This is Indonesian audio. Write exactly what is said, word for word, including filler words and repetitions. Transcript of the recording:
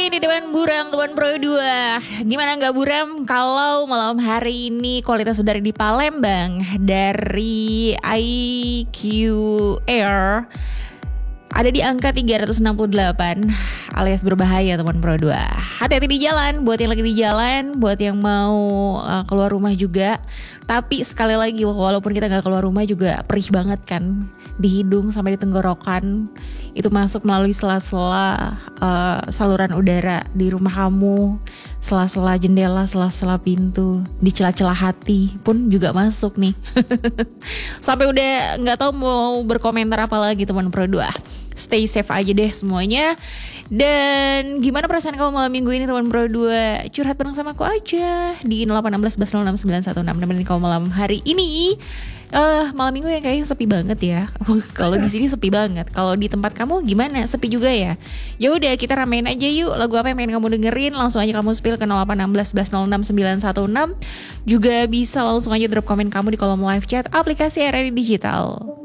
lagi di depan Buram Teman Pro dua. Gimana gak Buram kalau malam hari ini kualitas udara di Palembang dari I Q Air ada di angka tiga ratus enam puluh delapan alias berbahaya Teman Pro dua. Hati-hati di jalan buat yang lagi di jalan, buat yang mau uh, keluar rumah juga. Tapi sekali lagi walaupun kita gak keluar rumah juga perih banget kan. Di hidung sampai di tenggorokan itu masuk melalui sela-sela uh, saluran udara di rumah kamu, sela-sela jendela, sela-sela pintu, di celah-celah hati pun juga masuk nih. Sampai udah nggak tahu mau berkomentar apa lagi Teman Pro dua. Stay safe aja deh semuanya. Dan gimana perasaan kamu malam minggu ini Teman Pro dua? Curhat bareng sama aku aja di nol delapan satu enam nol enam sembilan satu enam. Nemenin kamu malam hari ini. Uh, malam minggu yang kayaknya sepi banget ya. Kalau di sini sepi banget. Kalau di tempat kamu gimana? Sepi juga ya? Ya udah kita ramein aja yuk. Lagu apa yang pengen kamu dengerin? Langsung aja kamu spill ke nol delapan satu enam nol enam sembilan satu enam. Juga bisa langsung aja drop komen kamu di kolom live chat aplikasi R R I Digital.